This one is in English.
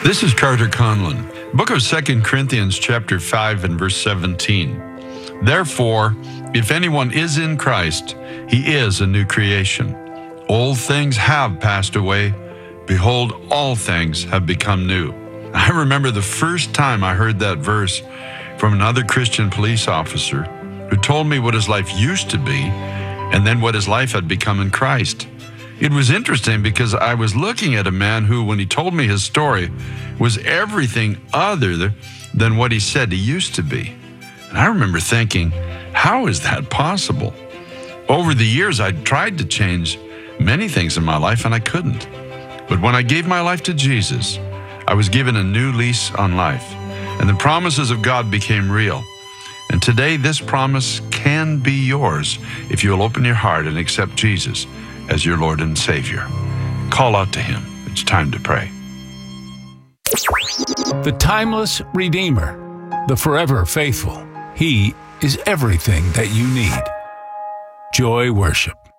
This is Carter Conlon. Book of 2 Corinthians chapter 5 and verse 17. Therefore, if anyone is in Christ, he is a new creation. Old things have passed away. Behold, all things have become new. I remember the first time I heard that verse from another Christian police officer who told me what his life used to be and then what his life had become in Christ. It was interesting because I was looking at a man who, when he told me his story, was everything other than what he said he used to be. And I remember thinking, how is that possible? Over the years, I tried to change many things in my life and I couldn't. But when I gave my life to Jesus, I was given a new lease on life, and the promises of God became real. And today, this promise can be yours if you'll open your heart and accept Jesus as your Lord and Savior. Call out to Him. It's time to pray. The timeless Redeemer, the forever faithful. He is everything that you need. Joy Worship.